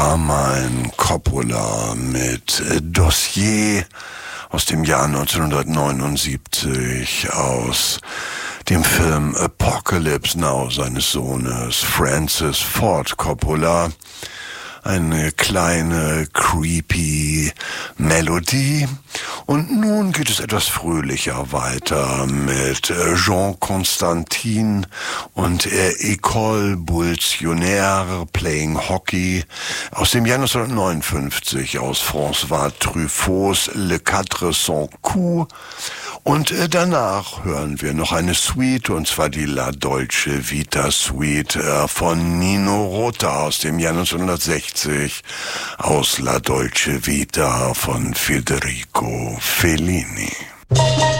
Carmine Coppola mit Dossier aus dem Jahr 1979 aus dem Film Apocalypse Now seines Sohnes Francis Ford Coppola. Eine kleine, creepy Melodie. Und nun geht es etwas fröhlicher weiter mit Jean Constantin und École Bulltionnaire Playing Hockey aus dem Jahr 1959 aus François Truffauts Le Quatre Cents Coups. Und danach hören wir noch eine Suite, und zwar die La Dolce Vita Suite von Nino Rota aus dem Jahr 1960 aus La Dolce Vita von Federico Fellini.